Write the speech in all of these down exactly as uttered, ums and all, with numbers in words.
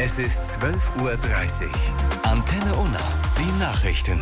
Es ist zwölf Uhr dreißig. Antenne Unna, die Nachrichten.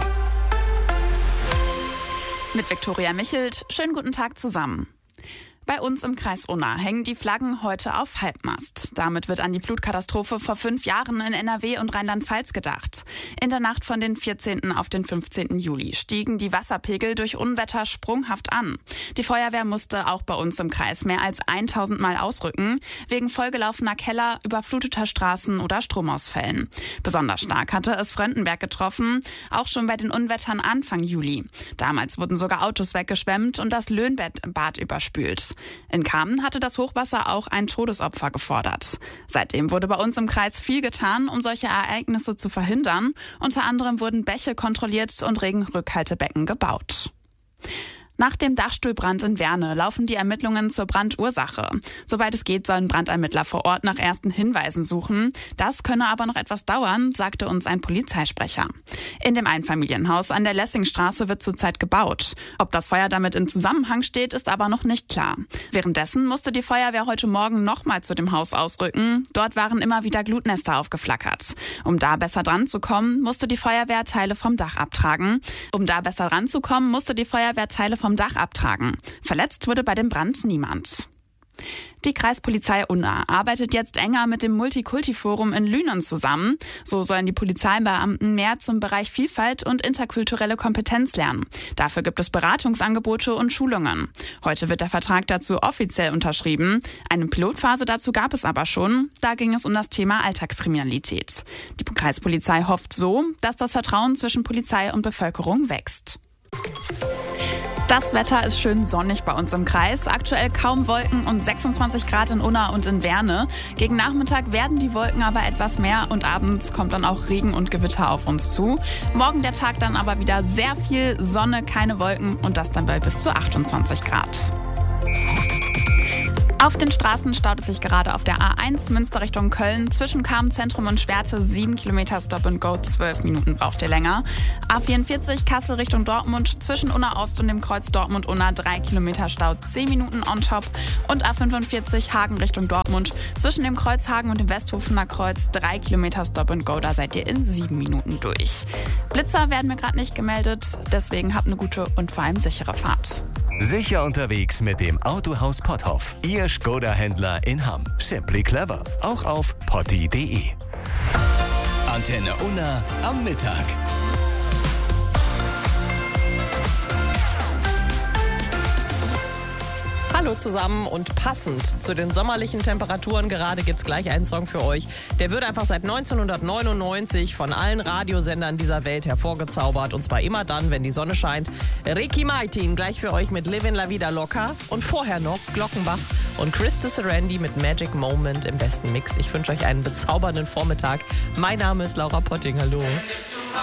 Mit Viktoria Michelt, schönen guten Tag zusammen. Bei uns im Kreis Unna hängen die Flaggen heute auf Halbmast. Damit wird an die Flutkatastrophe vor fünf Jahren in N R W und Rheinland-Pfalz gedacht. In der Nacht von den vierzehnten auf den fünfzehnten Juli stiegen die Wasserpegel durch Unwetter sprunghaft an. Die Feuerwehr musste auch bei uns im Kreis mehr als tausend Mal ausrücken, wegen vollgelaufener Keller, überfluteter Straßen oder Stromausfällen. Besonders stark hatte es Fröndenberg getroffen, auch schon bei den Unwettern Anfang Juli. Damals wurden sogar Autos weggeschwemmt und das Löhnbad überspült. In Kamen hatte das Hochwasser auch ein Todesopfer gefordert. Seitdem wurde bei uns im Kreis viel getan, um solche Ereignisse zu verhindern. Unter anderem wurden Bäche kontrolliert und Regenrückhaltebecken gebaut. Nach dem Dachstuhlbrand in Werne laufen die Ermittlungen zur Brandursache. Soweit es geht, sollen Brandermittler vor Ort nach ersten Hinweisen suchen. Das könne aber noch etwas dauern, sagte uns ein Polizeisprecher. In dem Einfamilienhaus an der Lessingstraße wird zurzeit gebaut. Ob das Feuer damit in Zusammenhang steht, ist aber noch nicht klar. Währenddessen musste die Feuerwehr heute Morgen nochmal zu dem Haus ausrücken. Dort waren immer wieder Glutnester aufgeflackert. Um da besser dran zu kommen, musste die Feuerwehr Teile vom Dach abtragen. Um da besser dran zu kommen, musste die Feuerwehr Teile vom Dach abtragen. Verletzt wurde bei dem Brand niemand. Die Kreispolizei Unna arbeitet jetzt enger mit dem Multikulti-Forum in Lünen zusammen. So sollen die Polizeibeamten mehr zum Bereich Vielfalt und interkulturelle Kompetenz lernen. Dafür gibt es Beratungsangebote und Schulungen. Heute wird der Vertrag dazu offiziell unterschrieben. Eine Pilotphase dazu gab es aber schon. Da ging es um das Thema Alltagskriminalität. Die Kreispolizei hofft so, dass das Vertrauen zwischen Polizei und Bevölkerung wächst. Das Wetter ist schön sonnig bei uns im Kreis. Aktuell kaum Wolken und sechsundzwanzig Grad in Unna und in Werne. Gegen Nachmittag werden die Wolken aber etwas mehr und abends kommt dann auch Regen und Gewitter auf uns zu. Morgen der Tag dann aber wieder sehr viel Sonne, keine Wolken und das dann bald bis zu achtundzwanzig Grad. Auf den Straßen staut es sich gerade auf der A eins Münster Richtung Köln. Zwischen Kamen Zentrum und Schwerte sieben Kilometer Stop and Go, zwölf Minuten braucht ihr länger. A vierundvierzig Kassel Richtung Dortmund. Zwischen Unna Ost und dem Kreuz Dortmund-Unna drei Kilometer Stau, zehn Minuten on top. Und A fünfundvierzig Hagen Richtung Dortmund. Zwischen dem Kreuz Hagen und dem Westhofener Kreuz drei Kilometer Stop and Go. Da seid ihr in sieben Minuten durch. Blitzer werden mir gerade nicht gemeldet. Deswegen habt eine gute und vor allem sichere Fahrt. Sicher unterwegs mit dem Autohaus Potthoff. Ihr Skoda-Händler in Hamm. Simply clever. Auch auf potti punkt de. Antenne Unna am Mittag. Hallo zusammen und passend zu den sommerlichen Temperaturen gerade gibt's gleich einen Song für euch. Der wird einfach seit neunzehnhundertneunundneunzig von allen Radiosendern dieser Welt hervorgezaubert. Und zwar immer dann, wenn die Sonne scheint. Ricky Martin gleich für euch mit Livin La Vida Loca. Und vorher noch Glockenbach und Chris Sarandon mit Magic Moment im besten Mix. Ich wünsche euch einen bezaubernden Vormittag. Mein Name ist Laura Potting. Hallo.